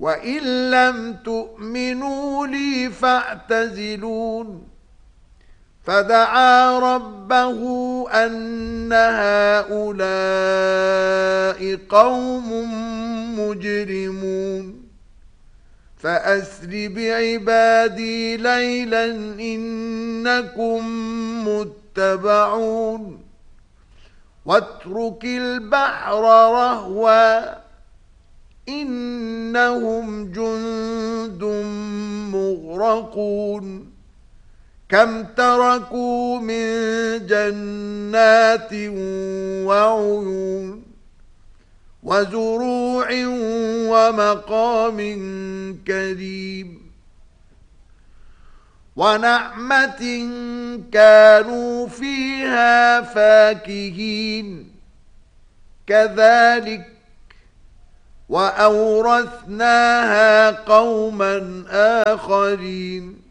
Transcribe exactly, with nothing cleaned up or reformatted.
وإن لم تؤمنوا لي فاعتزلون فدعا ربه أن هؤلاء قوم مجرمون فأسر بعبادي ليلا إنكم متبعون واترك البحر رهوا إنهم جند مغرقون كم تركوا من جنات وعيون وزروع ومقام كريم ونعمة كانوا فيها فاكهين كذلك وأورثناها قوما آخرين